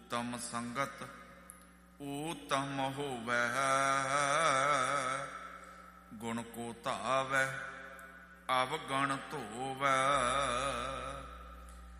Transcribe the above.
ਊਤਮ ਸੰਗਤ ਊਤਮ ਹੋਵੈ, ਗੁਣ ਕੋ ਧਾਵੈ ਅਵਗਣ ਧੋਵੈ।